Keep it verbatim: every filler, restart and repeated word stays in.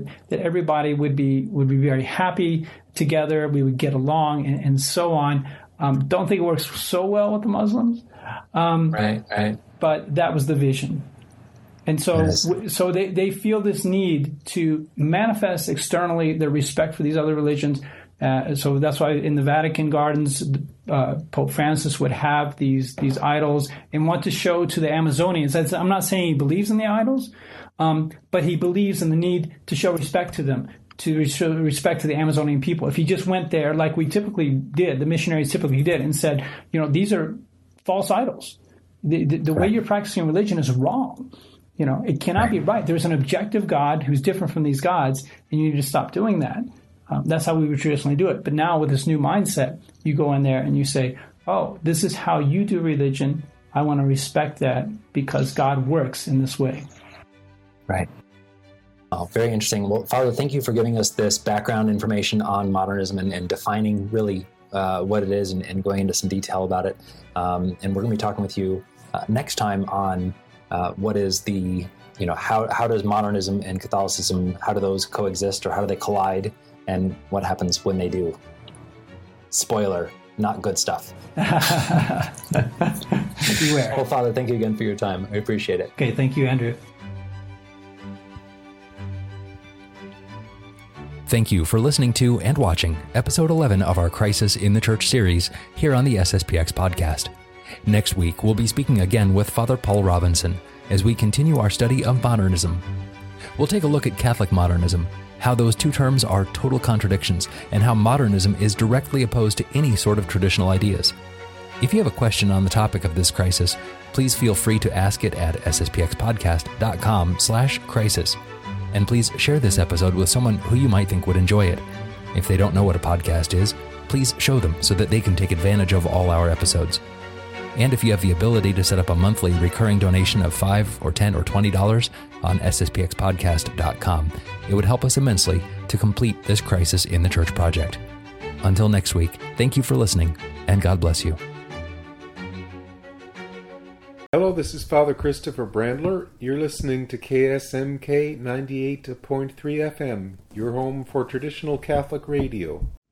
that everybody would be would be very happy together. We would get along, and, and so on. Um, don't think it works so well with the Muslims. Um, right, right. But that was the vision. And so, Yes. so they, they feel this need to manifest externly their respect for these other religions. Uh, so that's why in the Vatican gardens, uh, Pope Francis would have these these idols and want to show to the Amazonians. That's, I'm not saying he believes in the idols, um, but he believes in the need to show respect to them, to show respect to the Amazonian people. If he just went there like we typically did, the missionaries typically did, and said, you know, these are false idols. The, the, the way you're practicing religion is wrong. You know, it cannot be right. There's an objective God who's different from these gods, and you need to stop doing that. Um, that's how we would traditionally do it. But now with this new mindset, you go in there and you say, oh, this is how you do religion. I want to respect that because God works in this way. Right. Oh, very interesting. Well, Father, thank you for giving us this background information on modernism and, and defining really uh, what it is and, and going into some detail about it. Um, and we're going to be talking with you uh, next time on uh, what is the, you know, how, how does modernism and Catholicism, how do those coexist or how do they collide? And what happens when they do? Spoiler, not good stuff. Beware. Well, Father, thank you again for your time. I appreciate it. Okay, thank you, Andrew. Thank you for listening to and watching episode eleven of our Crisis in the Church series here on the S S P X podcast. Next week, we'll be speaking again with Father Paul Robinson as we continue our study of modernism. We'll take a look at Catholic modernism, how those two terms are total contradictions, and how modernism is directly opposed to any sort of traditional ideas. If you have a question on the topic of this crisis, please feel free to ask it at sspxpodcast.com slash crisis. And please share this episode with someone who you might think would enjoy it. If they don't know what a podcast is, please show them so that they can take advantage of all our episodes. And if you have the ability to set up a monthly recurring donation of five or ten or twenty dollars on s s p x podcast dot com, it would help us immensely to complete this Crisis in the Church project. Until next week, thank you for listening, and God bless you. Hello, this is Father Christopher Brandler. You're listening to K S M K ninety-eight point three F M, your home for traditional Catholic radio.